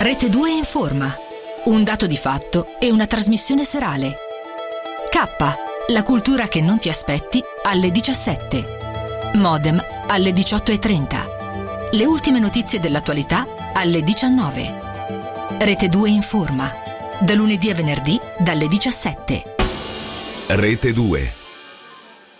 Rete 2 informa. Un dato di fatto e una trasmissione serale. K, la cultura che non ti aspetti, alle 17. Modem alle 18:30. Le ultime notizie dell'attualità alle 19. Rete 2 informa. Da lunedì a venerdì dalle 17. Rete 2.